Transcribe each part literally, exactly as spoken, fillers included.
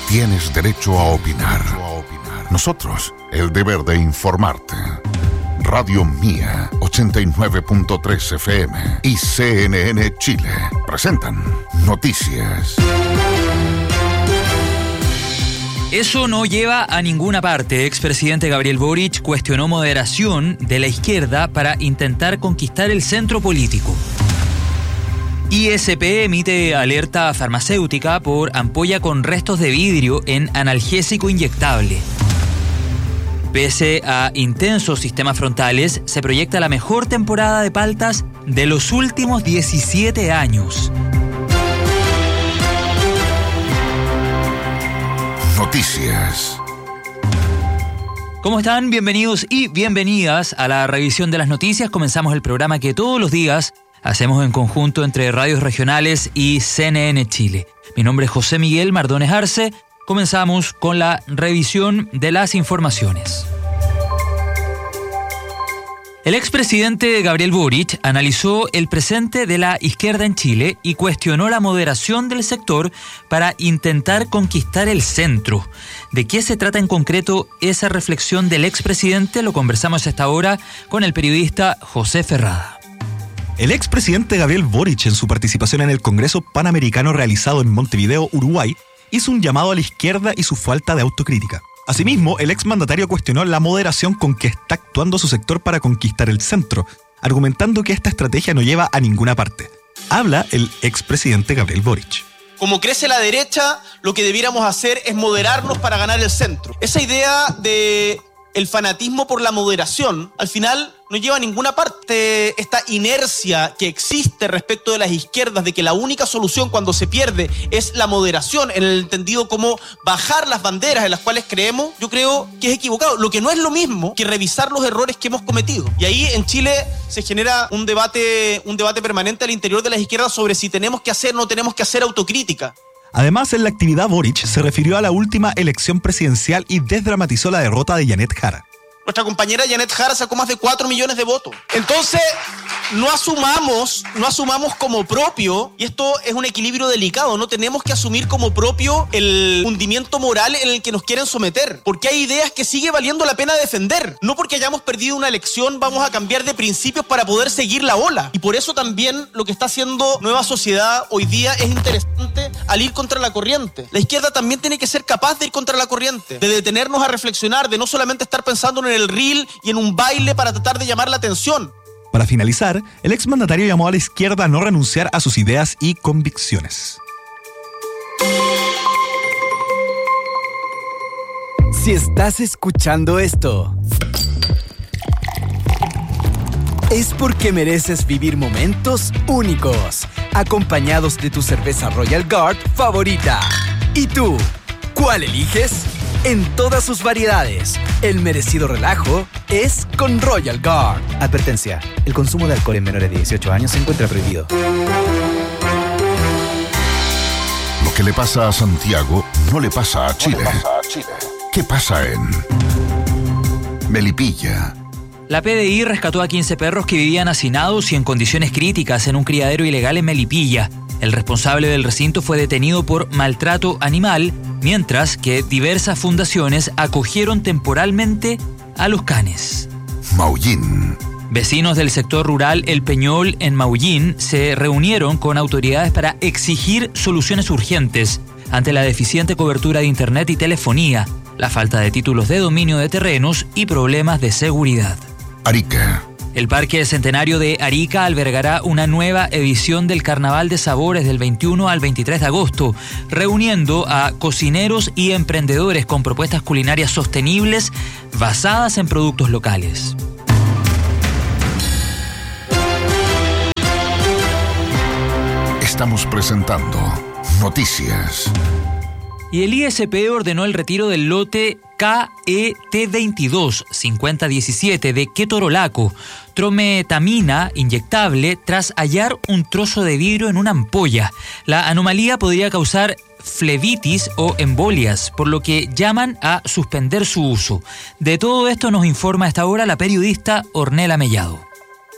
tienes derecho a opinar. Nosotros, el deber de informarte. Radio Mía, ochenta y nueve punto tres F M y C N N Chile presentan Noticias. Eso no lleva a ninguna parte. Expresidente Gabriel Boric cuestionó moderación de la izquierda para intentar conquistar el centro político. I S P emite alerta farmacéutica por ampolla con restos de vidrio en analgésico inyectable. Pese a intensos sistemas frontales, se proyecta la mejor temporada de paltas de los últimos diecisiete años. Noticias. ¿Cómo están? Bienvenidos y bienvenidas a la revisión de las noticias. Comenzamos el programa que todos los días hacemos en conjunto entre radios regionales y C N N Chile. Mi nombre es José Miguel Mardones Arce. Comenzamos con la revisión de las informaciones. El expresidente Gabriel Boric analizó el presente de la izquierda en Chile y cuestionó la moderación del sector para intentar conquistar el centro. ¿De qué se trata en concreto esa reflexión del expresidente? Lo conversamos a esta hora con el periodista José Ferrada. El expresidente Gabriel Boric, en su participación en el Congreso Panamericano realizado en Montevideo, Uruguay, hizo un llamado a la izquierda y su falta de autocrítica. Asimismo, el exmandatario cuestionó la moderación con que está actuando su sector para conquistar el centro, argumentando que esta estrategia no lleva a ninguna parte. Habla el expresidente Gabriel Boric. Como crece la derecha, lo que debiéramos hacer es moderarnos para ganar el centro. Esa idea de el fanatismo por la moderación, al final no lleva a ninguna parte. Esta inercia que existe respecto de las izquierdas de que la única solución cuando se pierde es la moderación, en el entendido como bajar las banderas en las cuales creemos, yo creo que es equivocado. Lo que no es lo mismo que revisar los errores que hemos cometido. Y ahí en Chile se genera un debate, un debate permanente al interior de las izquierdas sobre si tenemos que hacer o no tenemos que hacer autocrítica. Además, en la actividad Boric se refirió a la última elección presidencial y desdramatizó la derrota de Janet Jara. Nuestra compañera Janet Jara sacó más de cuatro millones de votos. Entonces, no asumamos, no asumamos como propio, y esto es un equilibrio delicado, no tenemos que asumir como propio el hundimiento moral en el que nos quieren someter, porque hay ideas que sigue valiendo la pena defender. No porque hayamos perdido una elección vamos a cambiar de principios para poder seguir la ola. Y por eso también lo que está haciendo Nueva Sociedad hoy día es interesante al ir contra la corriente. La izquierda también tiene que ser capaz de ir contra la corriente, de detenernos a reflexionar, de no solamente estar pensando en el reel y en un baile para tratar de llamar la atención. Para finalizar, el exmandatario llamó a la izquierda a no renunciar a sus ideas y convicciones. Si estás escuchando esto, es porque mereces vivir momentos únicos, acompañados de tu cerveza Royal Guard favorita. ¿Y tú? ¿Cuál eliges? En todas sus variedades, el merecido relajo es con Royal Guard. Advertencia, el consumo de alcohol en menores de dieciocho años se encuentra prohibido. Lo que le pasa a Santiago no le pasa a Chile. ¿Qué pasa en Melipilla? La P D I rescató a quince perros que vivían hacinados y en condiciones críticas en un criadero ilegal en Melipilla. El responsable del recinto fue detenido por maltrato animal, mientras que diversas fundaciones acogieron temporalmente a los canes. Maullín. Vecinos del sector rural El Peñol en Maullín se reunieron con autoridades para exigir soluciones urgentes ante la deficiente cobertura de internet y telefonía, la falta de títulos de dominio de terrenos y problemas de seguridad. Arica. El Parque Centenario de Arica albergará una nueva edición del Carnaval de Sabores del veintiuno al veintitrés de agosto, reuniendo a cocineros y emprendedores con propuestas culinarias sostenibles basadas en productos locales. Estamos presentando Noticias. Y el I S P ordenó el retiro del lote K E T veintidós cincuenta diecisiete de ketorolaco, trometamina inyectable, tras hallar un trozo de vidrio en una ampolla. La anomalía podría causar flebitis o embolias, por lo que llaman a suspender su uso. De todo esto nos informa a esta hora la periodista Ornella Mellado.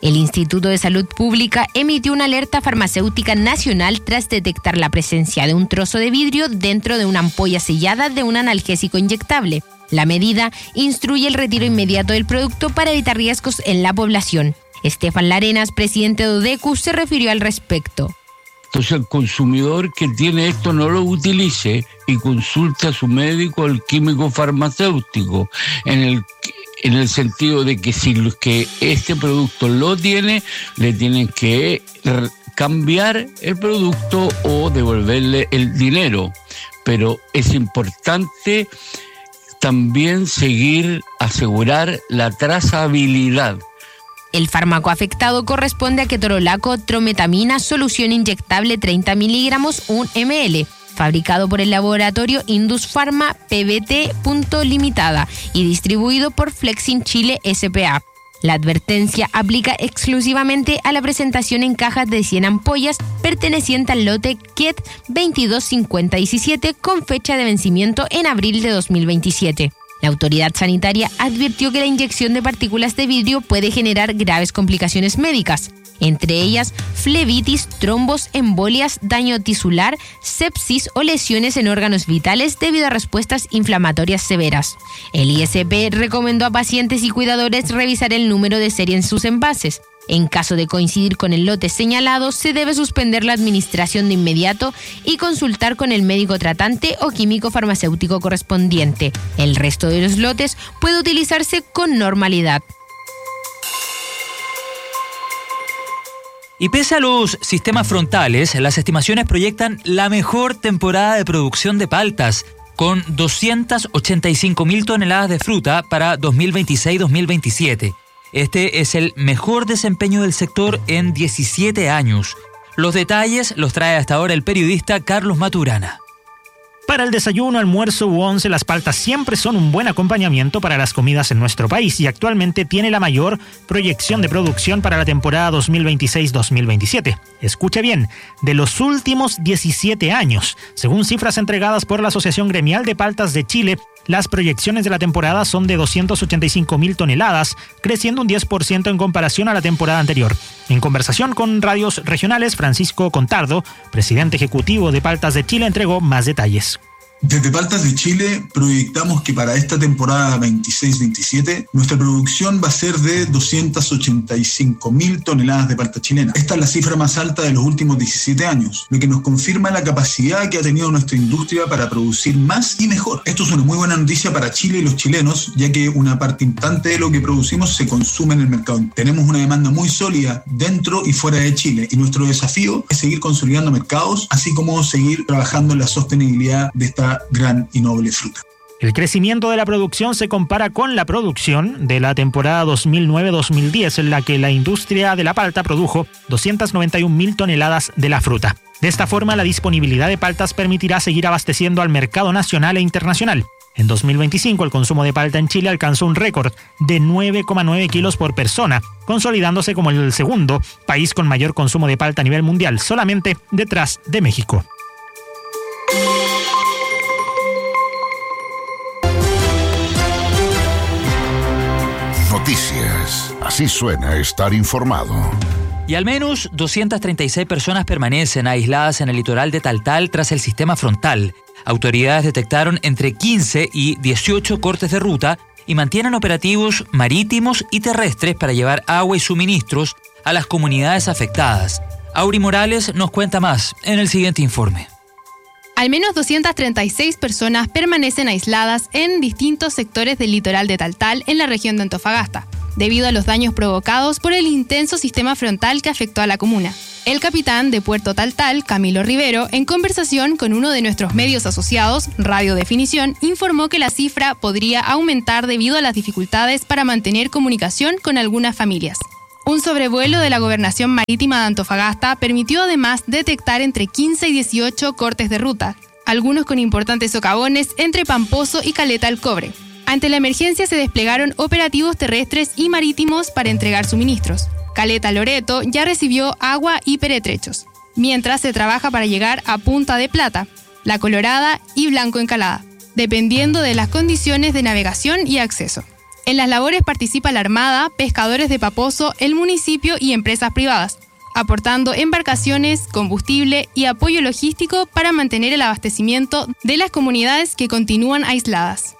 El Instituto de Salud Pública emitió una alerta farmacéutica nacional tras detectar la presencia de un trozo de vidrio dentro de una ampolla sellada de un analgésico inyectable. La medida instruye el retiro inmediato del producto para evitar riesgos en la población. Estefan Larenas, presidente de ODECU, se refirió al respecto. Entonces el consumidor que tiene esto no lo utilice y consulte a su médico, al químico farmacéutico, en el en el sentido de que si los que este producto lo tiene, le tienen que cambiar el producto o devolverle el dinero. Pero es importante también seguir, asegurar la trazabilidad. El fármaco afectado corresponde a ketorolaco trometamina, solución inyectable treinta miligramos, un mililitro, fabricado por el laboratorio Indus Pharma P V T Limitada y distribuido por Flexin Chile S P A. La advertencia aplica exclusivamente a la presentación en cajas de cien ampollas perteneciente al lote K E T veintidós cincuenta diecisiete con fecha de vencimiento en abril de dos mil veintisiete. La autoridad sanitaria advirtió que la inyección de partículas de vidrio puede generar graves complicaciones médicas, entre ellas flebitis, trombos, embolias, daño tisular, sepsis o lesiones en órganos vitales debido a respuestas inflamatorias severas. El I S P recomendó a pacientes y cuidadores revisar el número de serie en sus envases. En caso de coincidir con el lote señalado, se debe suspender la administración de inmediato y consultar con el médico tratante o químico farmacéutico correspondiente. El resto de los lotes puede utilizarse con normalidad. Y pese a los sistemas frontales, las estimaciones proyectan la mejor temporada de producción de paltas, con doscientas ochenta y cinco mil toneladas de fruta para dos mil veintiséis dos mil veintisiete. Este es el mejor desempeño del sector en diecisiete años. Los detalles los trae hasta ahora el periodista Carlos Maturana. Para el desayuno, almuerzo u once, las paltas siempre son un buen acompañamiento para las comidas en nuestro país y actualmente tiene la mayor proyección de producción para la temporada dos mil veintiséis dos mil veintisiete. Escuche bien, de los últimos diecisiete años. Según cifras entregadas por la Asociación Gremial de Paltas de Chile, las proyecciones de la temporada son de doscientas ochenta y cinco mil toneladas, creciendo un diez por ciento en comparación a la temporada anterior. En conversación con radios regionales, Francisco Contardo, presidente ejecutivo de Paltas de Chile, entregó más detalles. Desde Paltas de Chile proyectamos que para esta temporada veintiséis veintisiete nuestra producción va a ser de doscientas ochenta y cinco mil toneladas de palta chilena. Esta es la cifra más alta de los últimos diecisiete años, lo que nos confirma la capacidad que ha tenido nuestra industria para producir más y mejor. Esto es una muy buena noticia para Chile y los chilenos, ya que una parte importante de lo que producimos se consume en el mercado. Tenemos una demanda muy sólida dentro y fuera de Chile y nuestro desafío es seguir consolidando mercados, así como seguir trabajando en la sostenibilidad de esta gran y noble fruta. El crecimiento de la producción se compara con la producción de la temporada dos mil nueve dos mil diez, en la que la industria de la palta produjo doscientas noventa y un mil toneladas de la fruta. De esta forma, la disponibilidad de paltas permitirá seguir abasteciendo al mercado nacional e internacional. En dos mil veinticinco, el consumo de palta en Chile alcanzó un récord de nueve coma nueve kilos por persona, consolidándose como el segundo país con mayor consumo de palta a nivel mundial, solamente detrás de México. Noticias. Así suena estar informado. Y al menos doscientas treinta y seis personas permanecen aisladas en el litoral de Taltal tras el sistema frontal. Autoridades detectaron entre quince y dieciocho cortes de ruta y mantienen operativos marítimos y terrestres para llevar agua y suministros a las comunidades afectadas. Auri Morales nos cuenta más en el siguiente informe. Al menos doscientas treinta y seis personas permanecen aisladas en distintos sectores del litoral de Taltal en la región de Antofagasta, debido a los daños provocados por el intenso sistema frontal que afectó a la comuna. El capitán de Puerto Taltal, Camilo Rivero, en conversación con uno de nuestros medios asociados, Radio Definición, informó que la cifra podría aumentar debido a las dificultades para mantener comunicación con algunas familias. Un sobrevuelo de la Gobernación Marítima de Antofagasta permitió además detectar entre quince y dieciocho cortes de ruta, algunos con importantes socavones entre Pamposo y Caleta al Cobre. Ante la emergencia se desplegaron operativos terrestres y marítimos para entregar suministros. Caleta Loreto ya recibió agua y peretrechos, mientras se trabaja para llegar a Punta de Plata, La Colorada y Blanco Encalada, dependiendo de las condiciones de navegación y acceso. En las labores participa la Armada, pescadores de Paposo, el municipio y empresas privadas, aportando embarcaciones, combustible y apoyo logístico para mantener el abastecimiento de las comunidades que continúan aisladas.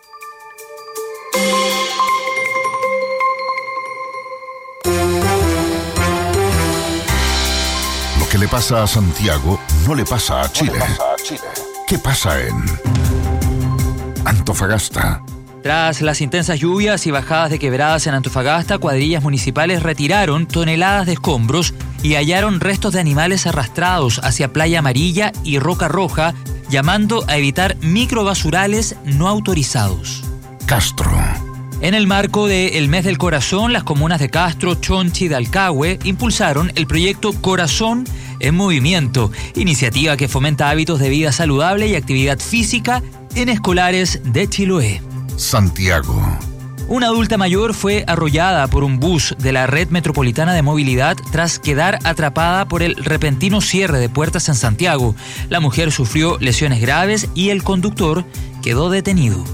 Lo que le pasa a Santiago no le pasa a Chile. ¿Qué pasa en Antofagasta? Tras las intensas lluvias y bajadas de quebradas en Antofagasta, cuadrillas municipales retiraron toneladas de escombros y hallaron restos de animales arrastrados hacia Playa Amarilla y Roca Roja, llamando a evitar microbasurales no autorizados. Castro. En el marco del Mes del Corazón, las comunas de Castro, Chonchi y Dalcahue impulsaron el proyecto Corazón en Movimiento, iniciativa que fomenta hábitos de vida saludable y actividad física en escolares de Chiloé. Santiago. Una adulta mayor fue arrollada por un bus de la Red Metropolitana de Movilidad tras quedar atrapada por el repentino cierre de puertas en Santiago. La mujer sufrió lesiones graves y el conductor quedó detenido.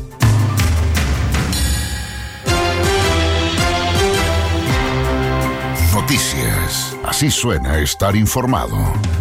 Noticias. Así suena estar informado.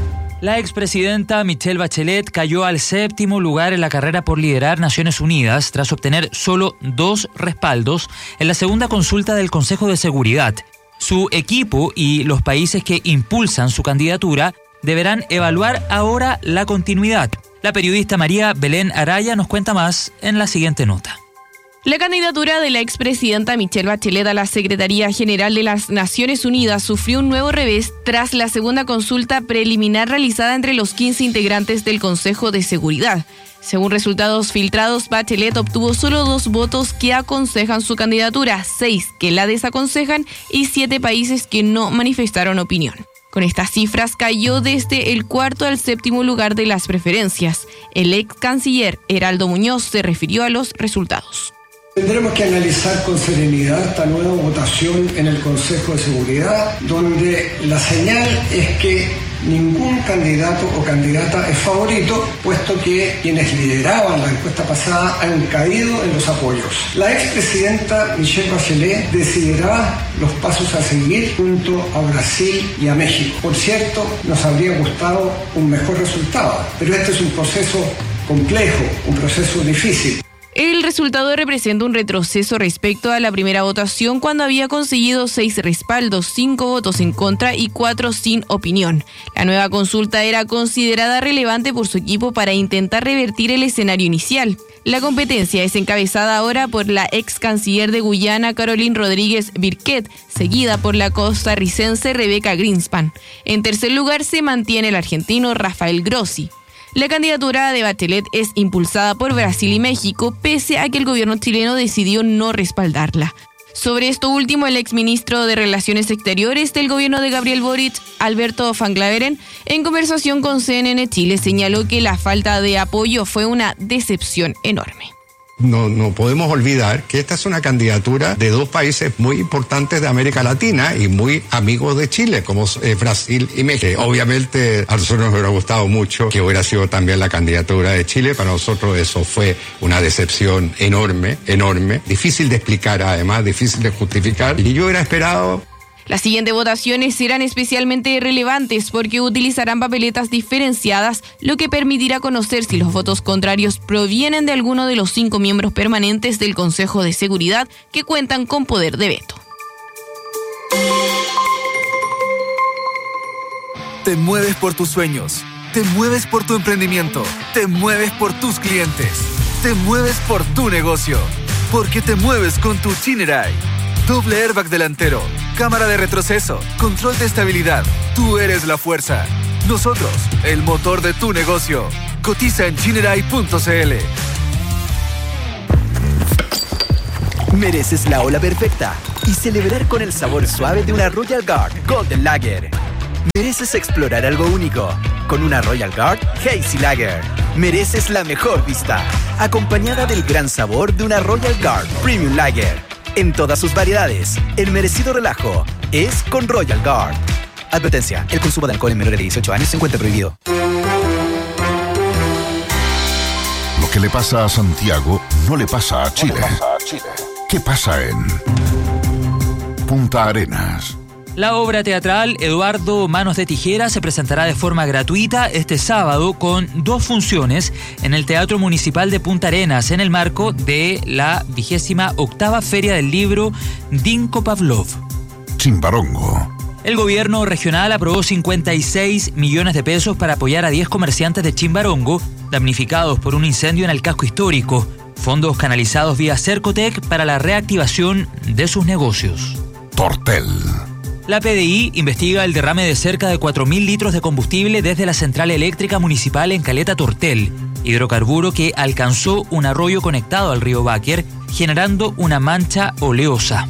La expresidenta Michelle Bachelet cayó al séptimo lugar en la carrera por liderar Naciones Unidas tras obtener solo dos respaldos en la segunda consulta del Consejo de Seguridad. Su equipo y los países que impulsan su candidatura deberán evaluar ahora la continuidad. La periodista María Belén Araya nos cuenta más en la siguiente nota. La candidatura de la expresidenta Michelle Bachelet a la Secretaría General de las Naciones Unidas sufrió un nuevo revés tras la segunda consulta preliminar realizada entre los quince integrantes del Consejo de Seguridad. Según resultados filtrados, Bachelet obtuvo solo dos votos que aconsejan su candidatura, seis que la desaconsejan y siete países que no manifestaron opinión. Con estas cifras cayó desde el cuarto al séptimo lugar de las preferencias. El ex canciller Heraldo Muñoz se refirió a los resultados. Tendremos que analizar con serenidad esta nueva votación en el Consejo de Seguridad, donde la señal es que ningún candidato o candidata es favorito, puesto que quienes lideraban la encuesta pasada han caído en los apoyos. La expresidenta Michelle Bachelet decidirá los pasos a seguir junto a Brasil y a México. Por cierto, nos habría gustado un mejor resultado, pero este es un proceso complejo, un proceso difícil. El resultado representa un retroceso respecto a la primera votación cuando había conseguido seis respaldos, cinco votos en contra y cuatro sin opinión. La nueva consulta era considerada relevante por su equipo para intentar revertir el escenario inicial. La competencia es encabezada ahora por la ex canciller de Guyana, Caroline Rodríguez Birquet, seguida por la costarricense Rebeca Greenspan. En tercer lugar se mantiene el argentino Rafael Grossi. La candidatura de Bachelet es impulsada por Brasil y México, pese a que el gobierno chileno decidió no respaldarla. Sobre esto último, el exministro de Relaciones Exteriores del gobierno de Gabriel Boric, Alberto Van Claveren, en conversación con C N N Chile, señaló que la falta de apoyo fue una decepción enorme. No, no podemos olvidar que esta es una candidatura de dos países muy importantes de América Latina y muy amigos de Chile, como eh, Brasil y México. Obviamente a nosotros nos hubiera gustado mucho que hubiera sido también la candidatura de Chile. Para nosotros eso fue una decepción enorme, enorme, difícil de explicar además, difícil de justificar. Y yo hubiera esperado... Las siguientes votaciones serán especialmente relevantes porque utilizarán papeletas diferenciadas, lo que permitirá conocer si los votos contrarios provienen de alguno de los cinco miembros permanentes del Consejo de Seguridad que cuentan con poder de veto. Te mueves por tus sueños, te mueves por tu emprendimiento, te mueves por tus clientes, te mueves por tu negocio, porque te mueves con tu Chinerai. Doble airbag delantero, cámara de retroceso, control de estabilidad. Tú eres la fuerza. Nosotros, el motor de tu negocio. Cotiza en chinerai punto c l. Mereces la ola perfecta y celebrar con el sabor suave de una Royal Guard Golden Lager. Mereces explorar algo único con una Royal Guard Hazy Lager. Mereces la mejor vista, acompañada del gran sabor de una Royal Guard Premium Lager. En todas sus variedades, el merecido relajo es con Royal Guard. Advertencia, el consumo de alcohol en menores de dieciocho años se encuentra prohibido. Lo que le pasa a Santiago no le pasa a Chile. ¿Qué pasa en Punta Arenas? La obra teatral Eduardo Manos de Tijera se presentará de forma gratuita este sábado con dos funciones en el Teatro Municipal de Punta Arenas en el marco de la vigésima octava Feria del Libro Dinko Pavlov. Chimbarongo. El gobierno regional aprobó cincuenta y seis millones de pesos para apoyar a diez comerciantes de Chimbarongo damnificados por un incendio en el casco histórico. Fondos canalizados vía Cercotec para la reactivación de sus negocios. Tortel. La P D I investiga el derrame de cerca de cuatro mil litros de combustible desde la central eléctrica municipal en Caleta Tortel, hidrocarburo que alcanzó un arroyo conectado al río Báquer, generando una mancha oleosa.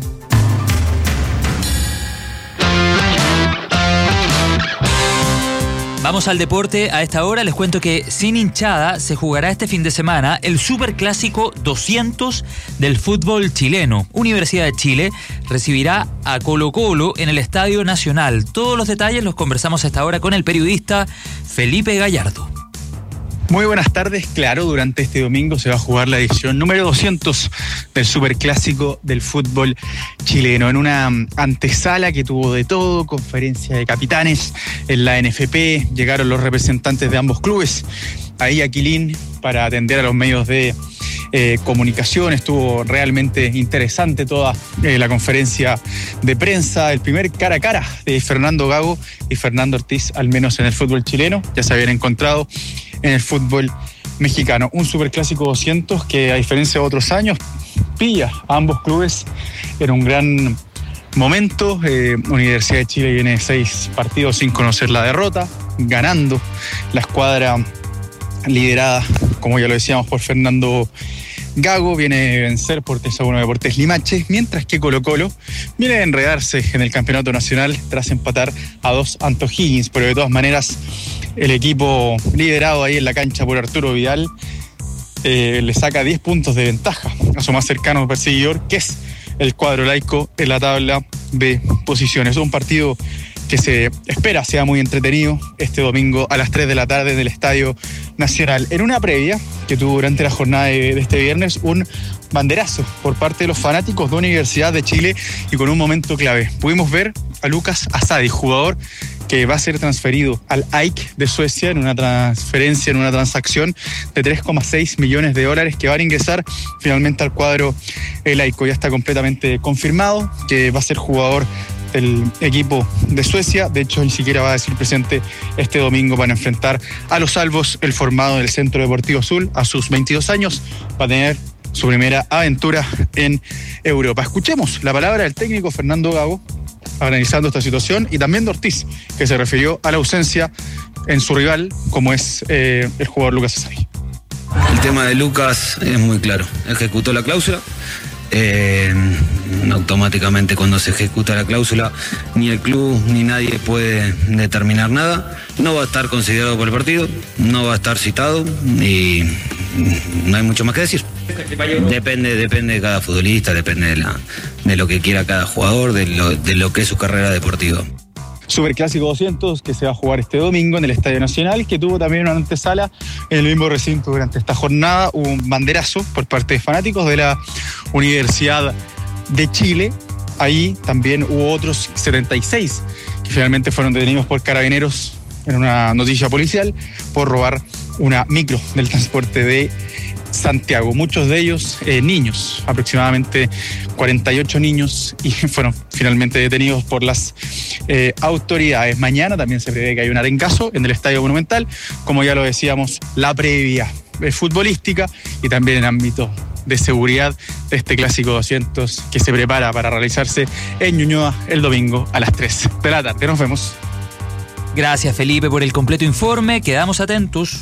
Vamos al deporte. A esta hora les cuento que sin hinchada se jugará este fin de semana el Superclásico doscientos del fútbol chileno. Universidad de Chile recibirá a Colo-Colo en el Estadio Nacional. Todos los detalles los conversamos a esta hora con el periodista Felipe Gallardo. Muy buenas tardes. Claro, durante este domingo se va a jugar la edición número doscientos del Superclásico del fútbol chileno. En una antesala que tuvo de todo, conferencia de capitanes en la N F P, llegaron los representantes de ambos clubes ahí a Quilín para atender a los medios de eh, comunicación. Estuvo realmente interesante toda eh, la conferencia de prensa, el primer cara a cara de Fernando Gago y Fernando Ortiz, al menos en el fútbol chileno. Ya se habían encontrado en el fútbol mexicano. Un Superclásico doscientos que, a diferencia de otros años, pilla a ambos clubes en un gran momento. Eh, Universidad de Chile viene seis partidos sin conocer la derrota, ganando la escuadra liderada, como ya lo decíamos, por Fernando Gago. Viene a vencer por tres a uno Deportes Limache, mientras que Colo-Colo viene a enredarse en el campeonato nacional tras empatar a dos ante O'Higgins, pero de todas maneras el equipo liderado ahí en la cancha por Arturo Vidal eh, le saca diez puntos de ventaja a su más cercano perseguidor, que es el cuadro laico en la tabla de posiciones. Es un partido que se espera sea muy entretenido este domingo a las tres de la tarde en el Estadio Nacional. En una previa que tuvo durante la jornada de, de este viernes un banderazo por parte de los fanáticos de Universidad de Chile y con un momento clave. Pudimos ver a Lucas Asadi, jugador que va a ser transferido al A I K de Suecia en una transferencia, en una transacción de tres coma seis millones de dólares que van a ingresar finalmente al cuadro laico. Ya está completamente confirmado que va a ser jugador del equipo de Suecia. De hecho, ni siquiera va a decir presente este domingo para enfrentar a los salvos, el formado del Centro Deportivo Azul. A sus veintidós años va a tener su primera aventura en Europa. Escuchemos la palabra del técnico Fernando Gago analizando esta situación, y también de Ortiz, que se refirió a la ausencia en su rival, como es eh, el jugador Lucas Asadi. El tema de Lucas es muy claro. Ejecutó la cláusula. Eh, automáticamente cuando se ejecuta la cláusula, ni el club ni nadie puede determinar nada. No va a estar considerado por el partido, no va a estar citado y no hay mucho más que decir. Depende, depende de cada futbolista, depende de, la, de lo que quiera cada jugador, de lo, de lo que es su carrera deportiva. Superclásico doscientos que se va a jugar este domingo en el Estadio Nacional, que tuvo también una antesala en el mismo recinto durante esta jornada. Hubo un banderazo por parte de fanáticos de la Universidad de Chile. Ahí también hubo otros setenta y seis que finalmente fueron detenidos por carabineros en una noticia policial por robar una micro del transporte de Santiago. Muchos de ellos eh, niños, aproximadamente cuarenta y ocho niños, y fueron finalmente detenidos por las eh, autoridades. Mañana también se prevé que hay un arengazo en el Estadio Monumental, como ya lo decíamos, la previa eh, futbolística y también en ámbito de seguridad de este Clásico doscientos que se prepara para realizarse en Ñuñoa el domingo a las tres de la tarde. Nos vemos. Gracias, Felipe, por el completo informe. Quedamos atentos.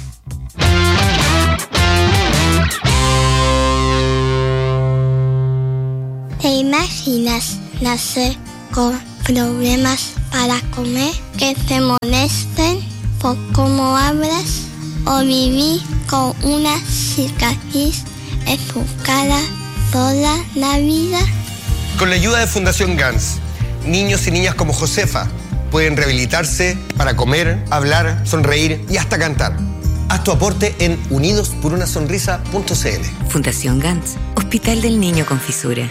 ¿Te imaginas nacer con problemas para comer, que te molesten por cómo hablas, o vivir con una cicatriz en tu cara toda la vida? Con la ayuda de Fundación Gans, niños y niñas como Josefa pueden rehabilitarse para comer, hablar, sonreír y hasta cantar. Haz tu aporte en unidos por una sonrisa punto c l. Fundación Gantz, Hospital del Niño con Fisura.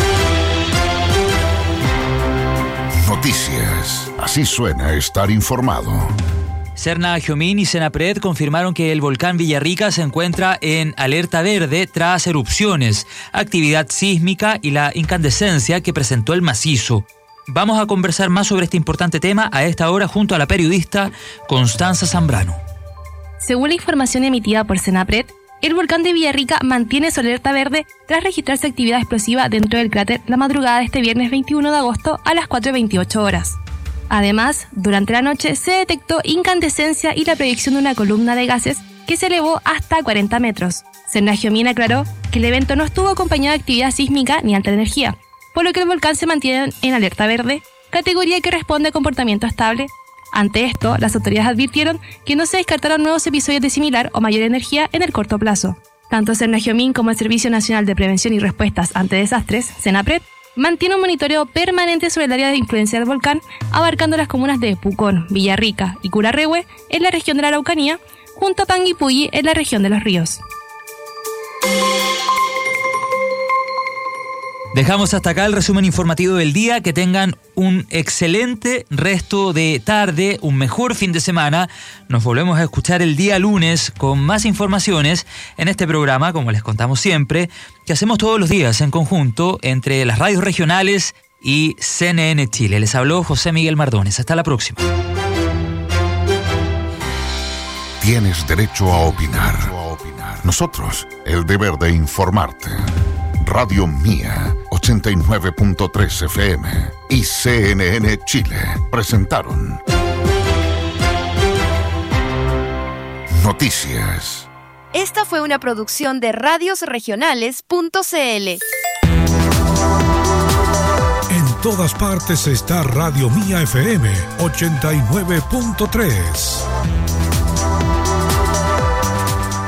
Noticias. Así suena estar informado. Serna Giomín y Senapred confirmaron que el volcán Villarrica se encuentra en alerta verde tras erupciones, actividad sísmica y la incandescencia que presentó el macizo. Vamos a conversar más sobre este importante tema a esta hora junto a la periodista Constanza Zambrano. Según la información emitida por Senapred, el volcán de Villarrica mantiene su alerta verde tras registrarse actividad explosiva dentro del cráter la madrugada de este viernes veintiuno de agosto a las cuatro y veintiocho horas. Además, durante la noche se detectó incandescencia y la proyección de una columna de gases que se elevó hasta cuarenta metros. Serna Giomín aclaró que el evento no estuvo acompañado de actividad sísmica ni alta energía, por lo que el volcán se mantiene en alerta verde, categoría que responde a comportamiento estable. Ante esto, las autoridades advirtieron que no se descartaron nuevos episodios de similar o mayor energía en el corto plazo. Tanto Serna Giomín como el Servicio Nacional de Prevención y Respuestas ante Desastres, Senapred, mantiene un monitoreo permanente sobre el área de influencia del volcán, abarcando las comunas de Pucón, Villarrica y Curarrehue en la región de la Araucanía, junto a Panguipulli en la región de Los Ríos. Dejamos hasta acá el resumen informativo del día. Que tengan un excelente resto de tarde, un mejor fin de semana. Nos volvemos a escuchar el día lunes con más informaciones en este programa, como les contamos siempre, que hacemos todos los días en conjunto entre las radios regionales y C N N Chile. Les habló José Miguel Mardones. Hasta la próxima. Tienes derecho a opinar. Nosotros, el deber de informarte. Radio Mía, ochenta y nueve punto tres F M y C N N Chile presentaron Noticias. Esta fue una producción de radios regionales punto c l. En todas partes está Radio Mía F M ochenta y nueve punto tres.